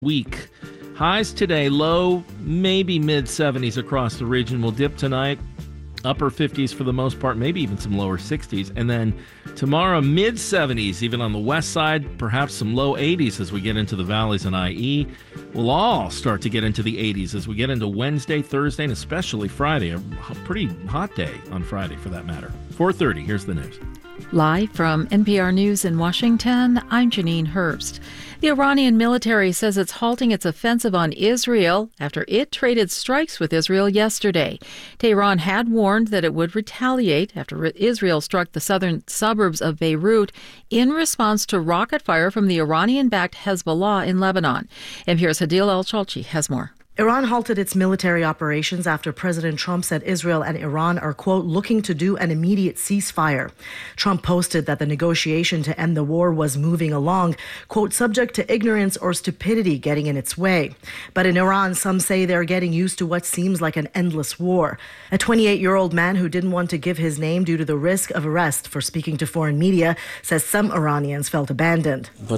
week. Highs today, low, maybe mid-70s across the region. Will dip tonight, upper 50s for the most part, maybe even some lower 60s. And then tomorrow, mid-70s, even on the west side, perhaps some low 80s as we get into the valleys and IE. We'll all start to get into the 80s as we get into Wednesday, Thursday, and especially Friday. A pretty hot day on Friday, for that matter. 4:30, here's the news. Live from NPR News in Washington, I'm Janine Herbst. The Iranian military says it's halting its offensive on Israel after it traded strikes with Israel yesterday. Tehran had warned that it would retaliate after Israel struck the southern suburbs of Beirut in response to rocket fire from the Iranian-backed Hezbollah in Lebanon. NPR's Hadil El-Shalchi has more. Iran halted its military operations after President Trump said Israel and Iran are, quote, looking to do an immediate ceasefire. Trump posted that the negotiation to end the war was moving along, quote, subject to ignorance or stupidity getting in its way. But in Iran, some say they're getting used to what seems like an endless war. A 28-year-old man who didn't want to give his name due to the risk of arrest for speaking to foreign media says some Iranians felt abandoned. When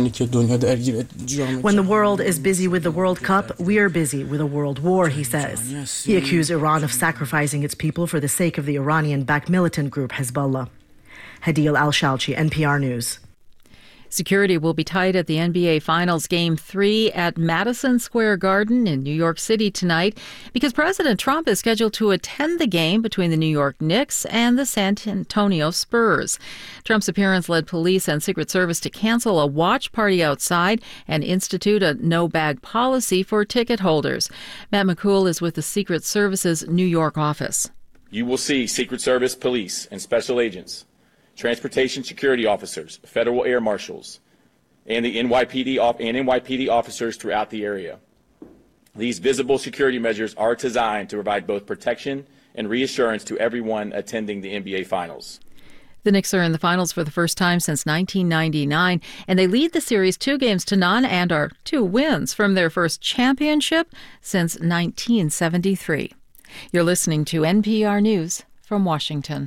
the world is busy with the World Cup, we're busy with a world war, he says. He accused Iran of sacrificing its people for the sake of the Iranian-backed militant group Hezbollah. Hadil Al-Shalchi, NPR News. Security will be tight at the NBA Finals Game 3 at Madison Square Garden in New York City tonight because President Trump is scheduled to attend the game between the New York Knicks and the San Antonio Spurs. Trump's appearance led police and Secret Service to cancel a watch party outside and institute a no-bag policy for ticket holders. Matt McCool is with the Secret Service's New York office. You will see Secret Service, police, and special agents, transportation security officers, federal air marshals, and the NYPD officers throughout the area. These visible security measures are designed to provide both protection and reassurance to everyone attending the NBA Finals. The Knicks are in the finals for the first time since 1999, and they lead the series 2-0 and are 2 wins from their first championship since 1973. You're listening to NPR News from Washington.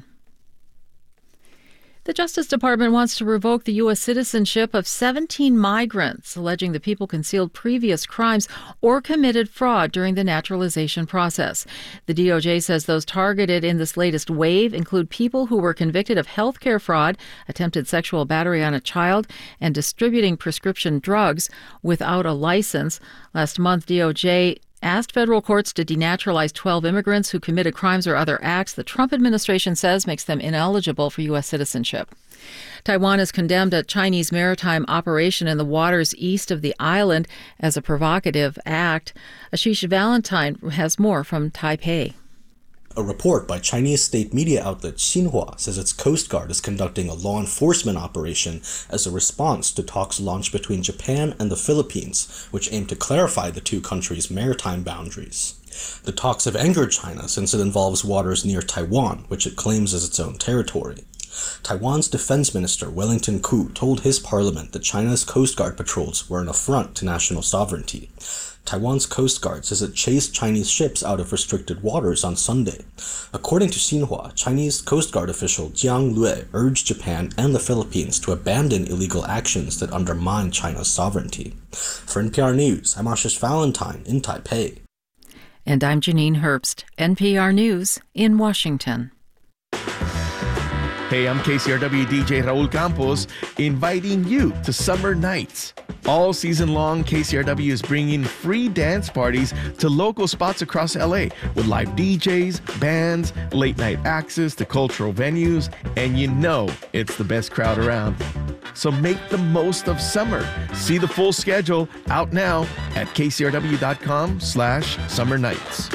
The Justice Department wants to revoke the U.S. citizenship of 17 migrants, alleging the people concealed previous crimes or committed fraud during the naturalization process. The DOJ says those targeted in this latest wave include people who were convicted of health care fraud, attempted sexual battery on a child, and distributing prescription drugs without a license. Last month, DOJ asked federal courts to denaturalize 12 immigrants who committed crimes or other acts the Trump administration says makes them ineligible for U.S. citizenship. Taiwan has condemned a Chinese maritime operation in the waters east of the island as a provocative act. Ashish Valentine has more from Taipei. A report by Chinese state media outlet Xinhua says its Coast Guard is conducting a law enforcement operation as a response to talks launched between Japan and the Philippines, which aim to clarify the two countries' maritime boundaries. The talks have angered China since it involves waters near Taiwan, which it claims as its own territory. Taiwan's Defense Minister Wellington Koo told his parliament that China's Coast Guard patrols were an affront to national sovereignty. Taiwan's Coast Guard says it chased Chinese ships out of restricted waters on Sunday. According to Xinhua, Chinese Coast Guard official Jiang Lue urged Japan and the Philippines to abandon illegal actions that undermine China's sovereignty. For NPR News, I'm Ashish Valentine in Taipei. And I'm Janine Herbst, NPR News in Washington. Hey, I'm KCRW DJ Raul Campos, inviting you to Summer Nights. All season long, KCRW is bringing free dance parties to local spots across LA with live DJs, bands, late night access to cultural venues, and you know it's the best crowd around. So make the most of summer. See the full schedule out now at kcrw.com/summer nights.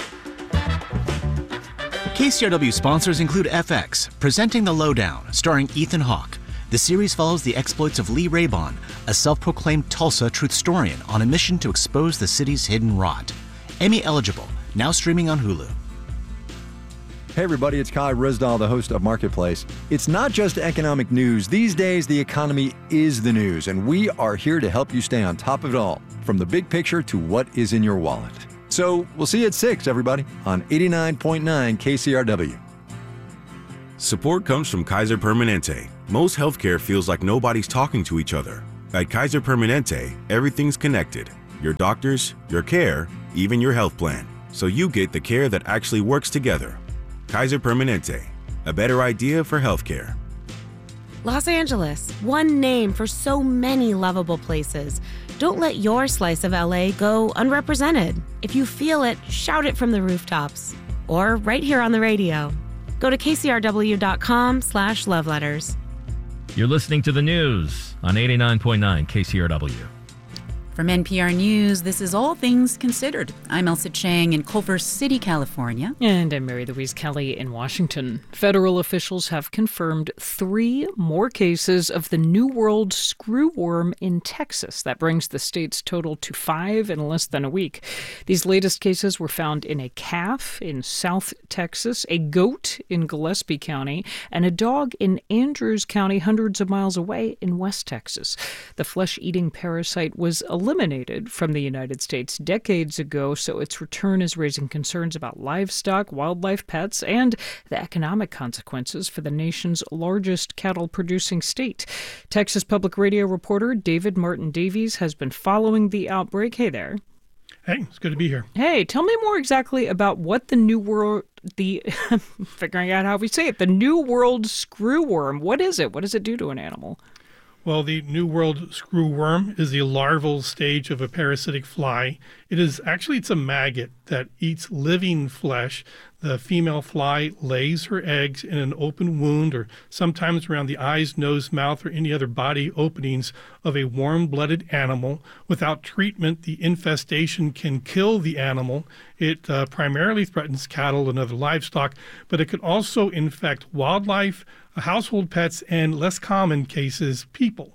KCRW sponsors include FX, presenting The Lowdown, starring Ethan Hawke. The series follows the exploits of Lee Raybon, a self-proclaimed Tulsa truthstorian on a mission to expose the city's hidden rot. Emmy eligible, now streaming on Hulu. Hey everybody, it's Kai Risdahl, the host of Marketplace. It's not just economic news. These days, the economy is the news, and we are here to help you stay on top of it all, from the big picture to what is in your wallet. So we'll see you at 6, everybody, on 89.9 KCRW. Support comes from Kaiser Permanente. Most healthcare feels like nobody's talking to each other. At Kaiser Permanente, everything's connected. your doctors, your care, even your health plan, so you get the care that actually works together. Kaiser Permanente, a better idea for healthcare. Los Angeles, one name for so many lovable places. Don't let your slice of LA go unrepresented. If you feel it, shout it from the rooftops. Or right here on the radio. Go to kcrw.com/loveletters. You're listening to the news on 89.9 KCRW. From NPR News, this is All Things Considered. I'm Elsa Chang in Culver City, California. And I'm Mary Louise Kelly in Washington. Federal officials have confirmed 3 more cases of the New World screwworm in Texas. That brings the state's total to 5 in less than a week. These latest cases were found in a calf in South Texas, a goat in Gillespie County, and a dog in Andrews County, hundreds of miles away in West Texas. The flesh-eating parasite was eliminated from the United States decades ago, so its return is raising concerns about livestock, wildlife, pets, and the economic consequences for the nation's largest cattle-producing state. Texas Public Radio reporter David Martin Davies has been following the outbreak. Hey there. Hey, it's good to be here. Hey, tell me more exactly about what the New World, figuring out how we say it, the New World screwworm. What is it? What does it do to an animal? Well, the New World screwworm is the larval stage of a parasitic fly. It's a maggot that eats living flesh. The female fly lays her eggs in an open wound or sometimes around the eyes, nose, mouth, or any other body openings of a warm-blooded animal. Without treatment, the infestation can kill the animal. It primarily threatens cattle and other livestock, but it could also infect wildlife, household pets, and less common cases, people.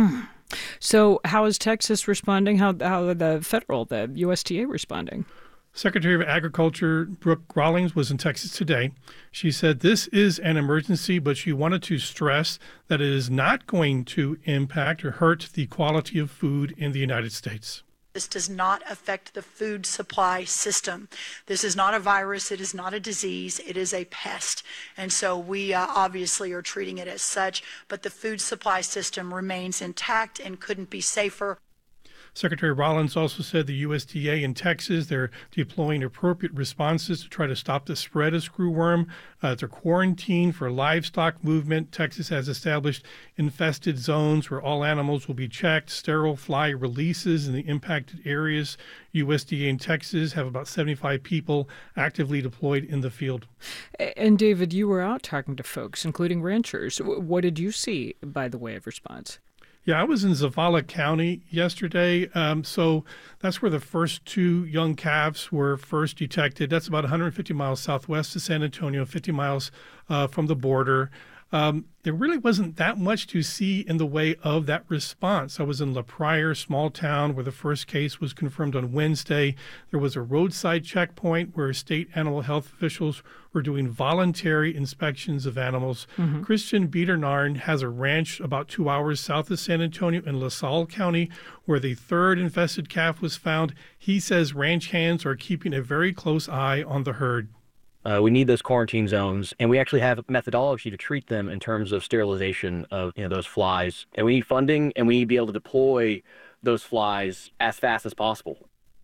So how is Texas responding? How the USDA responding? Secretary of Agriculture Brooke Rawlings was in Texas today. She said this is an emergency, but she wanted to stress that it is not going to impact or hurt the quality of food in the United States. This does not affect the food supply system. This is not a virus. It is not a disease. It is a pest. And so we obviously are treating it as such, but the food supply system remains intact and couldn't be safer. Secretary Rawlings also said the USDA in Texas, they're deploying appropriate responses to try to stop the spread of screwworm. It's a quarantine for livestock movement. Texas has established infested zones where all animals will be checked, sterile fly releases in the impacted areas. USDA in Texas have about 75 people actively deployed in the field. And David, you were out talking to folks, including ranchers. What did you see by the way of response? Yeah, I was in Zavala County yesterday. So that's where the first 2 young calves were first detected. That's about 150 miles southwest of San Antonio, 50 miles from the border. There really wasn't that much to see in the way of that response. I was in La Pryor, small town, where the first case was confirmed on Wednesday. There was a roadside checkpoint where state animal health officials were doing voluntary inspections of animals. Mm-hmm. Christian Biedernarn has a ranch about 2 hours south of San Antonio in LaSalle County, where the 3rd infested calf was found. He says ranch hands are keeping a very close eye on the herd. We need those quarantine zones, and we actually have a methodology to treat them in terms of sterilization of those flies. And we need funding, and we need to be able to deploy those flies as fast as possible.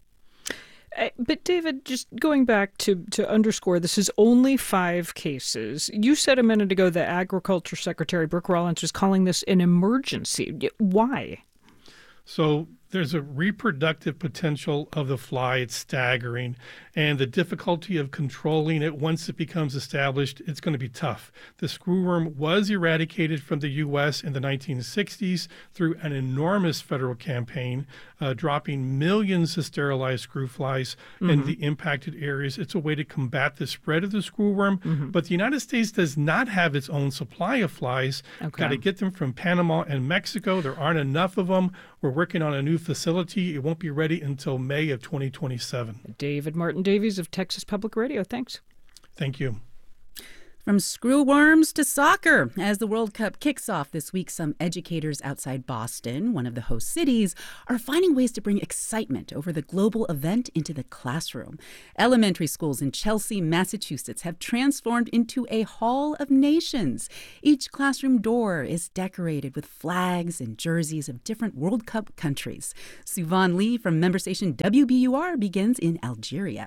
But David, just going back to underscore, this is only 5 cases. You said a minute ago that Agriculture Secretary Brooke Rawlings was calling this an emergency. Why? So there's a reproductive potential of the fly. It's staggering. And the difficulty of controlling it once it becomes established, it's going to be tough. The screwworm was eradicated from the U.S. in the 1960s through an enormous federal campaign, dropping millions of sterilized screw flies in the impacted areas. It's a way to combat the spread of the screwworm. But the United States does not have its own supply of flies. Got to get them from Panama and Mexico. There aren't enough of them. We're working on a new facility. It won't be ready until May of 2027. David Martin Davies of Texas Public Radio. Thanks. Thank you. From screwworms to soccer. As the World Cup kicks off this week, some educators outside Boston, one of the host cities, are finding ways to bring excitement over the global event into the classroom. Elementary schools in Chelsea, Massachusetts have transformed into a hall of nations. Each classroom door is decorated with flags and jerseys of different World Cup countries. Suvan Lee from member station WBUR begins in Algeria.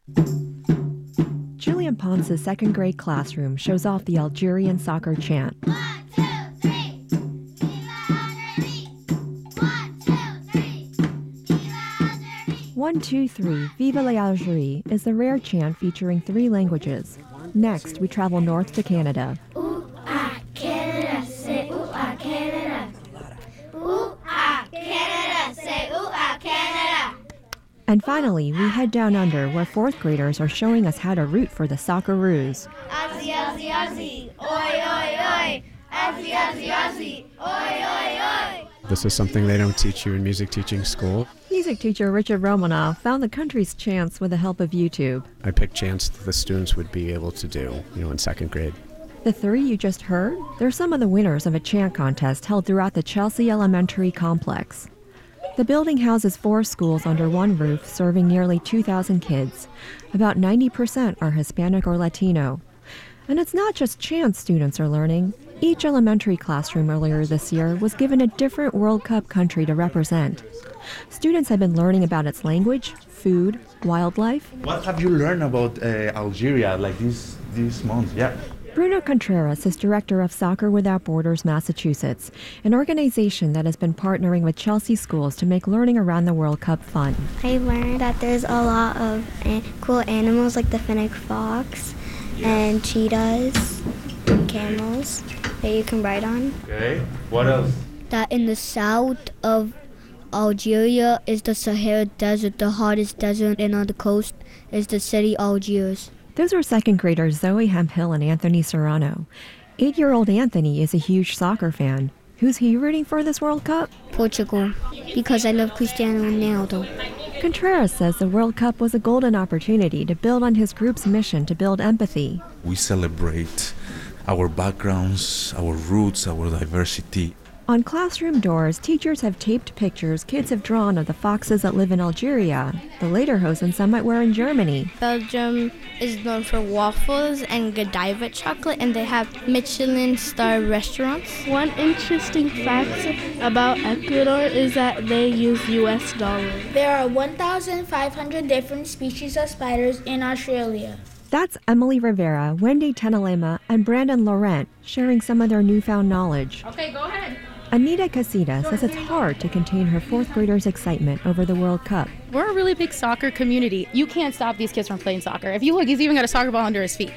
Julian Ponce's second grade classroom shows off the Algerian soccer chant. 1, 2, 3, Vive l'Algérie is the rare chant featuring 3 languages. Next, we travel north to Canada. And finally, we head down under where 4th graders are showing us how to root for the Socceroos. Aussie, Aussie, Aussie, oi, oi, oi. Aussie, Aussie, Aussie, oi, oi, oi. This is something they don't teach you in music teaching school. Music teacher Richard Romanoff found the country's chants with the help of YouTube. I picked chants that the students would be able to do, in 2nd grade. The 3 you just heard, they're some of the winners of a chant contest held throughout the Chelsea Elementary complex. The building houses 4 schools under one roof, serving nearly 2,000 kids. About 90% are Hispanic or Latino. And it's not just chants students are learning. Each elementary classroom earlier this year was given a different World Cup country to represent. Students have been learning about its language, food, wildlife. What have you learned about Algeria, like this month? Yeah. Bruno Contreras is director of Soccer Without Borders Massachusetts, an organization that has been partnering with Chelsea schools to make learning around the World Cup fun. I learned that there's a lot of cool animals like the fennec fox and cheetahs and camels that you can ride on. Okay, what else? That in the south of Algeria is the Sahara Desert, the hottest desert, and on the coast is the city Algiers. Those are 2nd graders Zoe Hemphill and Anthony Serrano. 8-year-old Anthony is a huge soccer fan. Who's he rooting for this World Cup? Portugal, because I love Cristiano Ronaldo. Contreras says the World Cup was a golden opportunity to build on his group's mission to build empathy. We celebrate our backgrounds, our roots, our diversity. On classroom doors, teachers have taped pictures kids have drawn of the foxes that live in Algeria, the lederhosen some might wear in Germany. Belgium is known for waffles and Godiva chocolate, and they have Michelin star restaurants. One interesting fact about Ecuador is that they use US dollars. There are 1,500 different species of spiders in Australia. That's Emily Rivera, Wendy Tenalema, and Brandon Laurent sharing some of their newfound knowledge. Okay, go ahead. Anita Casita says it's hard to contain her 4th graders' excitement over the World Cup. We're a really big soccer community. You can't stop these kids from playing soccer. If you look, he's even got a soccer ball under his feet.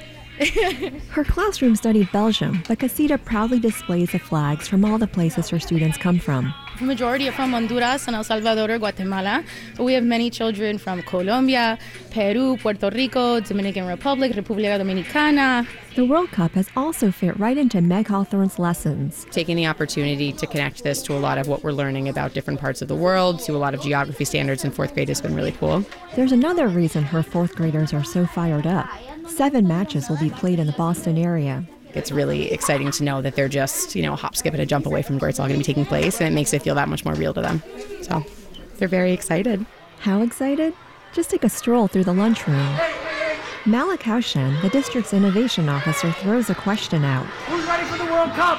Her classroom studied Belgium, but Casita proudly displays the flags from all the places her students come from. The majority are from Honduras and El Salvador or Guatemala, but we have many children from Colombia, Peru, Puerto Rico, Dominican Republic, República Dominicana. The World Cup has also fit right into Meg Hawthorne's lessons. Taking the opportunity to connect this to a lot of what we're learning about different parts of the world, to a lot of geography standards in 4th grade has been really cool. There's another reason her 4th graders are so fired up. 7 matches will be played in the Boston area. It's really exciting to know that they're just, a hop, skip, and a jump away from where it's all going to be taking place, and it makes it feel that much more real to them. So they're very excited. How excited? Just take a stroll through the lunchroom. Malik Haushen, the district's innovation officer, throws a question out. Who's ready for the World Cup?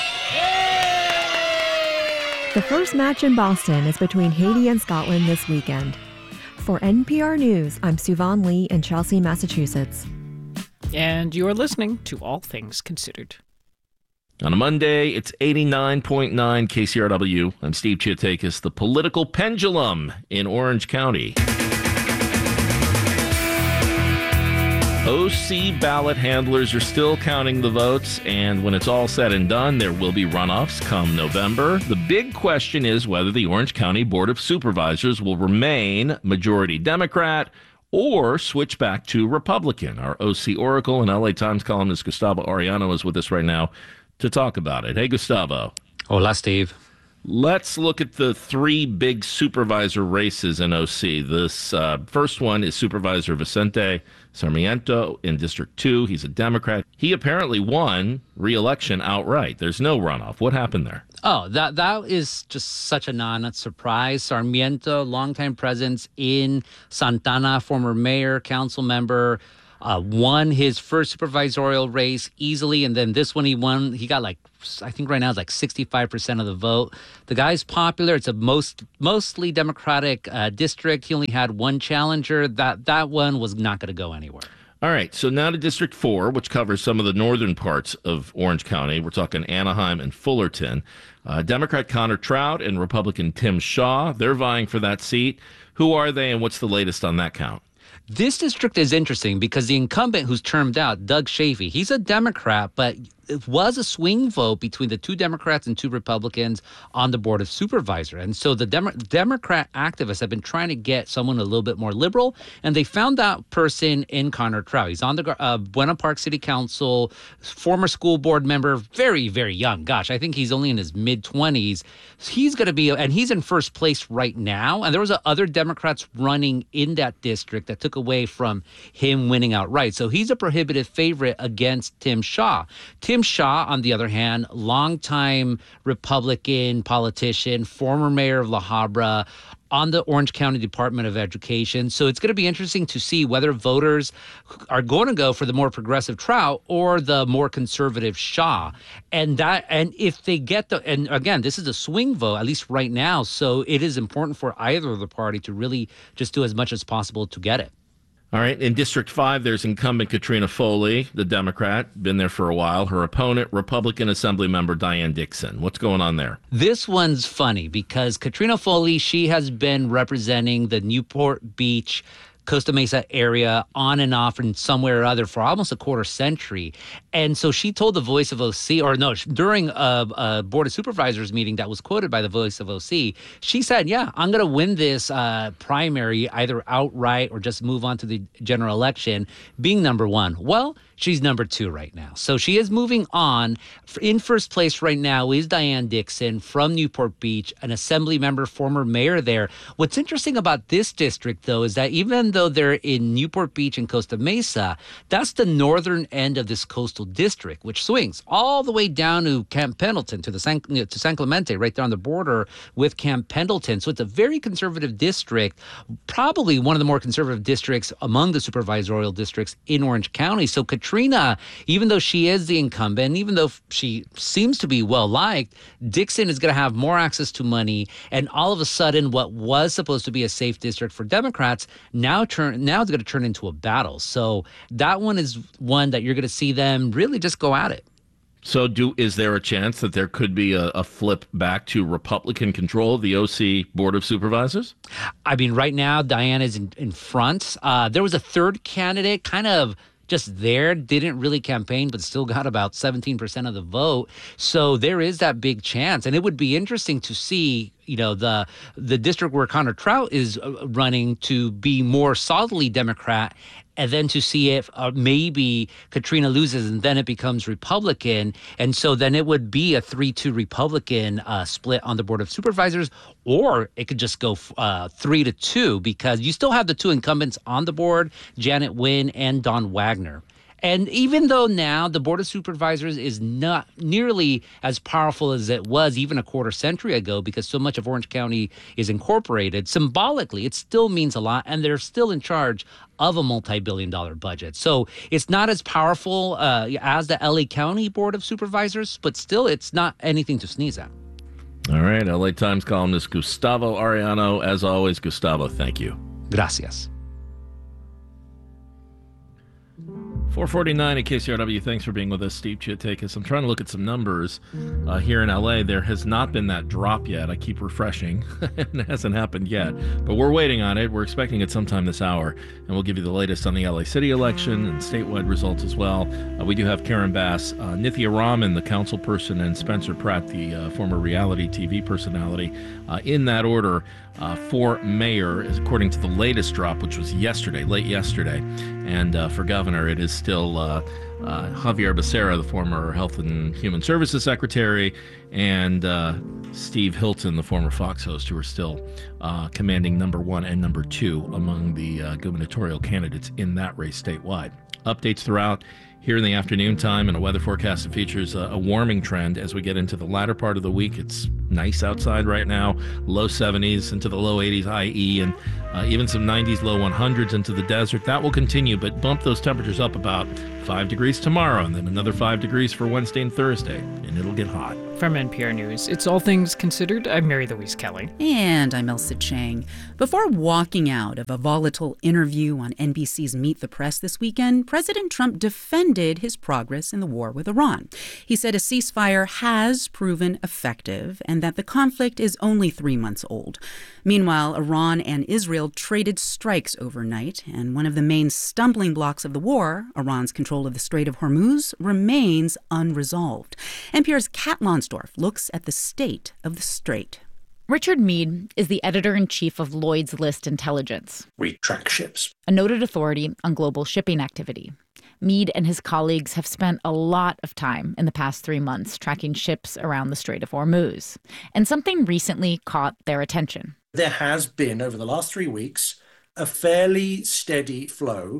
The first match in Boston is between Haiti and Scotland this weekend. For NPR News, I'm Suvan Lee in Chelsea, Massachusetts. And you're listening to All Things Considered. On a Monday, it's 89.9 KCRW. I'm Steve Chiatakis, the political pendulum in Orange County. OC ballot handlers are still counting the votes, and when it's all said and done, there will be runoffs come November. The big question is whether the Orange County Board of Supervisors will remain majority Democrat or switch back to Republican. Our OC Oracle and LA Times columnist Gustavo Arellano is with us right now to talk about it. Hey, Gustavo. Hola, Steve. Let's look at the three big supervisor races in OC. This first one is Supervisor Vicente Sarmiento in District 2. He's a Democrat. He apparently won re-election outright. There's no runoff. What happened there? Oh, that is just such a non-surprise. Sarmiento, longtime presence in Santana, former mayor, council member, won his first supervisorial race easily, and then this one he won. He got I think right now it's 65% of the vote. The guy's popular. It's a mostly Democratic district. He only had one challenger. That one was not going to go anywhere. All right, so now to District 4, which covers some of the northern parts of Orange County. We're talking Anaheim and Fullerton. Democrat Connor Trout and Republican Tim Shaw, they're vying for that seat. Who are they, and what's the latest on that count? This district is interesting because the incumbent who's termed out, Doug Chafee, he's a Democrat, but it was a swing vote between the two Democrats and two Republicans on the Board of Supervisors. And so the Democrat activists have been trying to get someone a little bit more liberal, and they found that person in Connor Trout. He's on the Buena Park City Council, former school board member, very, very young. Gosh, I think he's only in his mid-20s. He's going to be, and he's in first place right now. And there was other Democrats running in that district that took away from him winning outright. So he's a prohibitive favorite against Tim Shaw. Tim Shaw, on the other hand, longtime Republican politician, former mayor of La Habra, on the Orange County Department of Education. So it's going to be interesting to see whether voters are going to go for the more progressive Trout or the more conservative Shaw. And if they get and again, this is a swing vote, at least right now. So it is important for either of the party to really just do as much as possible to get it. All right, in District 5, there's incumbent Katrina Foley, the Democrat, been there for a while. Her opponent, Republican Assemblymember Diane Dixon. What's going on there? This one's funny because Katrina Foley, she has been representing the Newport Beach, Costa Mesa area on and off and somewhere or other for almost a quarter century. And so she told the Voice of OC, during a Board of Supervisors meeting that was quoted by the Voice of OC, she said, yeah, I'm going to win this primary either outright or just move on to the general election, being number one. Well, she's number two right now. So she is moving on. In first place right now is Diane Dixon from Newport Beach, an assembly member, former mayor there. What's interesting about this district, though, is that even though they're in Newport Beach and Costa Mesa, that's the northern end of this coastal district, which swings all the way down to Camp Pendleton, to San Clemente, right there on the border with Camp Pendleton. So it's a very conservative district, probably one of the more conservative districts among the supervisorial districts in Orange County. So Katrina, even though she is the incumbent, even though she seems to be well-liked, Dixon is going to have more access to money. And all of a sudden, what was supposed to be a safe district for Democrats now it's going to turn into a battle. So that one is one that you're going to see them really just go at it. So is there a chance that there could be a flip back to Republican control of the OC Board of Supervisors? I mean, right now, Diane is in front. There was a third candidate kind of just there, didn't really campaign, but still got about 17% of the vote. So there is that big chance. And it would be interesting to see, the district where Connor Trout is running to be more solidly Democrat, and then to see if maybe Katrina loses and then it becomes Republican. And so then it would be a 3-2 Republican split on the Board of Supervisors, or it could just go 3-2 because you still have the two incumbents on the board, Janet Wynn and Don Wagner. And even though now the Board of Supervisors is not nearly as powerful as it was even a quarter century ago because so much of Orange County is incorporated, symbolically, it still means a lot, and they're still in charge of a multi-billion-dollar budget. So it's not as powerful as the LA County Board of Supervisors, but still it's not anything to sneeze at. All right, LA Times columnist Gustavo Arellano. As always, Gustavo, thank you. Gracias. 449 at KCRW. Thanks for being with us, Steve Chiatakis. I'm trying to look at some numbers here in LA. There has not been that drop yet. I keep refreshing. It hasn't happened yet, but we're waiting on it. We're expecting it sometime this hour, and we'll give you the latest on the LA City election and statewide results as well. We do have Karen Bass, Nithya Raman, the council person, and Spencer Pratt, the former reality TV personality, in that order for mayor, according to the latest drop, which was late yesterday. And for governor, it is still Javier Becerra, the former Health and Human Services Secretary, and Steve Hilton, the former Fox host, who are still commanding number 1 and number 2 among the gubernatorial candidates in that race statewide. Updates throughout here in the afternoon time, and a weather forecast that features a warming trend as we get into the latter part of the week. It's nice outside right now, low 70s into the low 80s IE, and even some 90s, low 100s into the desert. That will continue, but bump those temperatures up about 5 degrees tomorrow, and then another 5 degrees for Wednesday and Thursday, and it'll get hot. From NPR News, it's All Things Considered. I'm Mary Louise Kelly. And I'm Elsa Chang. Before walking out of a volatile interview on NBC's Meet the Press this weekend, President Trump defended his progress in the war with Iran. He said a ceasefire has proven effective and that the conflict is only 3 months old. Meanwhile, Iran and Israel traded strikes overnight, and one of the main stumbling blocks of the war, Iran's control of the Strait of Hormuz, remains unresolved. NPR's Kat Lonsdorf looks at the state of the strait. Richard Meade is the editor-in-chief of Lloyd's List Intelligence. We track ships. A noted authority on global shipping activity. Meade and his colleagues have spent a lot of time in the past 3 months tracking ships around the Strait of Hormuz. And something recently caught their attention. There has been, over the last 3 weeks, a fairly steady flow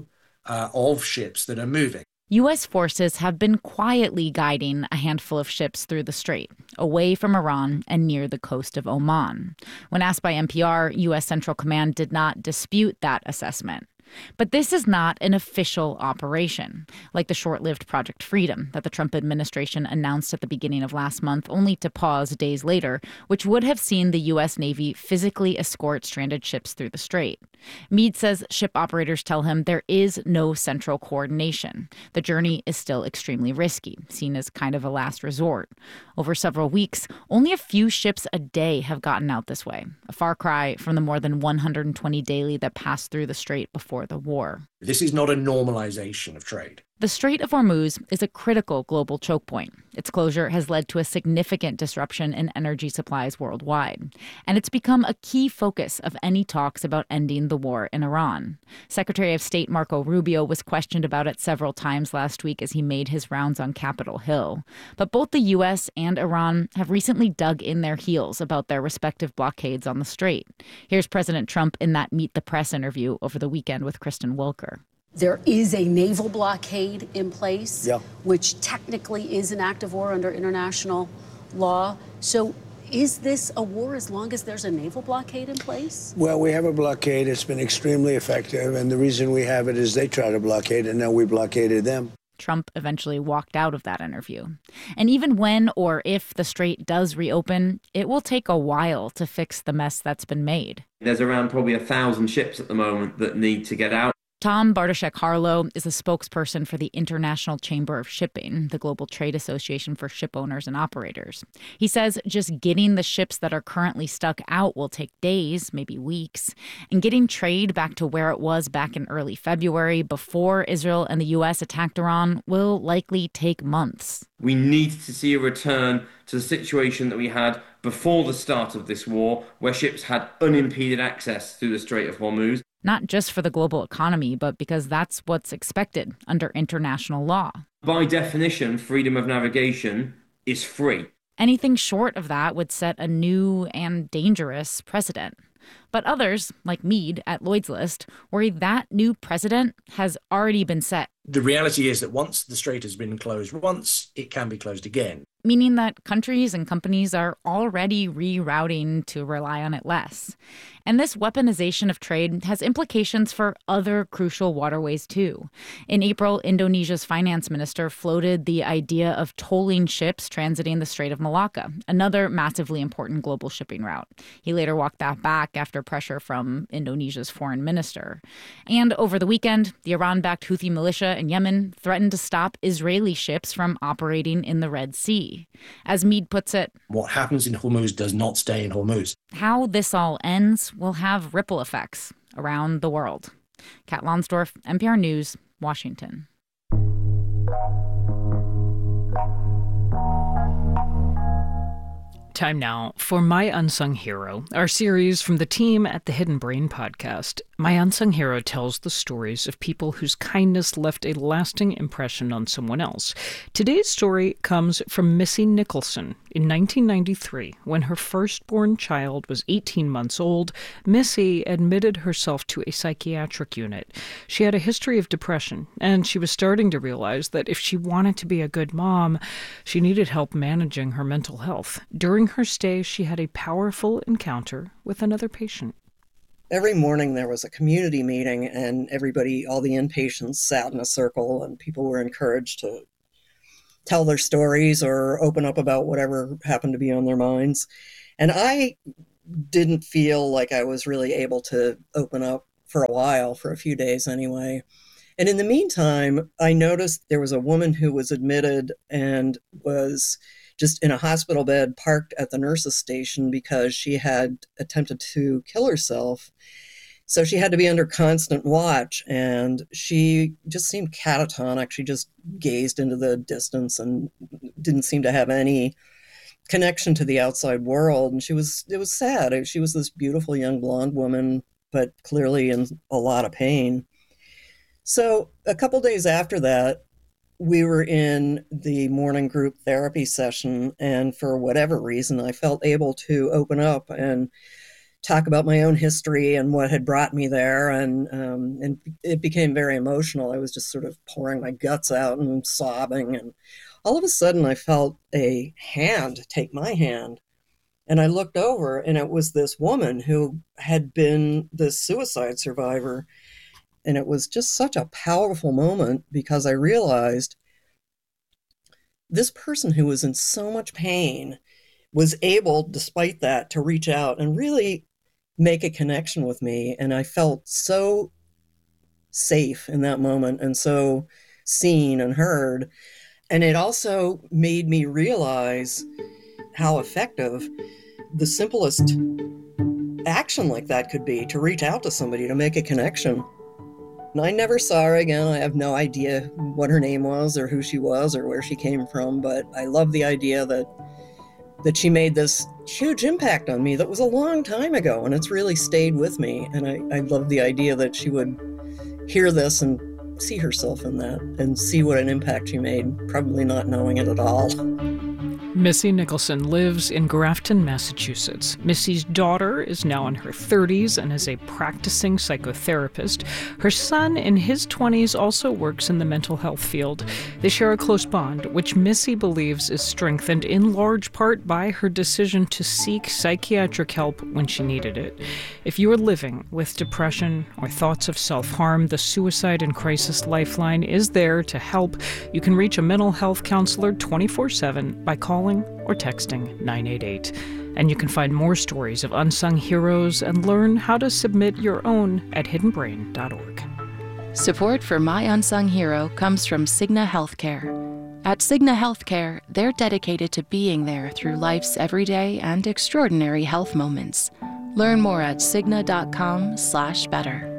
of ships that are moving. U.S. forces have been quietly guiding a handful of ships through the strait, away from Iran and near the coast of Oman. When asked by NPR, U.S. Central Command did not dispute that assessment. But this is not an official operation, like the short-lived Project Freedom that the Trump administration announced at the beginning of last month, only to pause days later, which would have seen the U.S. Navy physically escort stranded ships through the strait. Meade says ship operators tell him there is no central coordination. The journey is still extremely risky, seen as kind of a last resort. Over several weeks, only a few ships a day have gotten out this way, a far cry from the more than 120 daily that passed through the strait before the war. This is not a normalization of trade. The Strait of Hormuz is a critical global choke point. Its closure has led to a significant disruption in energy supplies worldwide. And it's become a key focus of any talks about ending the war in Iran. Secretary of State Marco Rubio was questioned about it several times last week as he made his rounds on Capitol Hill. But both the U.S. and Iran have recently dug in their heels about their respective blockades on the strait. Here's President Trump in that Meet the Press interview over the weekend with Kristen Wilker. There is a naval blockade in place, which technically is an act of war under international law. So is this a war as long as there's a naval blockade in place? Well, we have a blockade. It's been extremely effective. And the reason we have it is they try to blockade, and now we blockaded them. Trump eventually walked out of that interview. And even when or if the strait does reopen, it will take a while to fix the mess that's been made. There's around probably 1,000 ships at the moment that need to get out. Tom Bartoszek-Harlow is a spokesperson for the International Chamber of Shipping, the global trade association for ship owners and operators. He says just getting the ships that are currently stuck out will take days, maybe weeks, and getting trade back to where it was back in early February before Israel and the U.S. attacked Iran will likely take months. We need to see a return to the situation that we had before the start of this war, where ships had unimpeded access through the Strait of Hormuz. Not just for the global economy, but because that's what's expected under international law. By definition, freedom of navigation is free. Anything short of that would set a new and dangerous precedent. But others, like Meade at Lloyd's List, worry that new precedent has already been set. The reality is that once the strait has been closed once, it can be closed again. Meaning that countries and companies are already rerouting to rely on it less. And this weaponization of trade has implications for other crucial waterways, too. In April, Indonesia's finance minister floated the idea of tolling ships transiting the Strait of Malacca, another massively important global shipping route. He later walked that back after pressure from Indonesia's foreign minister. And over the weekend, the Iran-backed Houthi militia in Yemen threatened to stop Israeli ships from operating in the Red Sea. As Meade puts it, what happens in Hormuz does not stay in Hormuz. How this all ends will have ripple effects around the world. Kat Lonsdorf, NPR News, Washington. Time now for My Unsung Hero, our series from the team at the Hidden Brain podcast. My Unsung Hero tells the stories of people whose kindness left a lasting impression on someone else. Today's story comes from Missy Nicholson In 1993, when her firstborn child was 18 months old, Missy admitted herself to a psychiatric unit. She had a history of depression, and she was starting to realize that if she wanted to be a good mom, she needed help managing her mental health. During her stay, she had a powerful encounter with another patient. Every morning there was a community meeting, and everybody, all the inpatients, sat in a circle, and people were encouraged to tell their stories or open up about whatever happened to be on their minds. And I didn't feel like I was really able to open up for a while, for a few days anyway. And in the meantime, I noticed there was a woman who was admitted and was just in a hospital bed parked at the nurse's station because she had attempted to kill herself. So she had to be under constant watch, and she just seemed catatonic. She just gazed into the distance and didn't seem to have any connection to the outside world. And it was sad. She was this beautiful young blonde woman, but clearly in a lot of pain. So a couple days after that, we were in the morning group therapy session, and for whatever reason, I felt able to open up and talk about my own history and what had brought me there, and it became very emotional. I was just sort of pouring my guts out and sobbing, and all of a sudden I felt a hand take my hand, and I looked over, and it was this woman who had been the suicide survivor. And it was just such a powerful moment because I realized this person who was in so much pain was able, despite that, to reach out and really make a connection with me. And I felt so safe in that moment and so seen and heard. And it also made me realize how effective the simplest action like that could be, to reach out to somebody, to make a connection. I never saw her again. I have no idea what her name was or who she was or where she came from, but I love the idea that she made this huge impact on me that was a long time ago, and it's really stayed with me. And I love the idea that she would hear this and see herself in that and see what an impact she made, probably not knowing it at all. Missy Nicholson lives in Grafton, Massachusetts. Missy's daughter is now in her 30s and is a practicing psychotherapist. Her son, in his 20s, also works in the mental health field. They share a close bond, which Missy believes is strengthened in large part by her decision to seek psychiatric help when she needed it. If you are living with depression or thoughts of self-harm, the Suicide and Crisis Lifeline is there to help. You can reach a mental health counselor 24/7 by calling or texting 988. And you can find more stories of unsung heroes and learn how to submit your own at hiddenbrain.org. Support for My Unsung Hero comes from Cigna Healthcare. At Cigna Healthcare, they're dedicated to being there through life's everyday and extraordinary health moments. Learn more at Cigna.com/better.